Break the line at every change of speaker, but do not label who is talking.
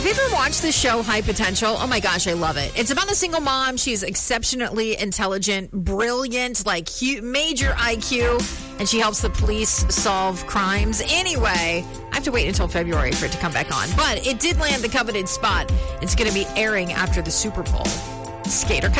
Have you ever watched the show High Potential? Oh my gosh, I love it. It's about a single mom. She's exceptionally intelligent, brilliant, like major IQ, and she helps the police solve crimes. Anyway, I have to wait until February for it to come back on. But it did land the coveted spot. It's going to be airing after the Super Bowl. Skater Cut.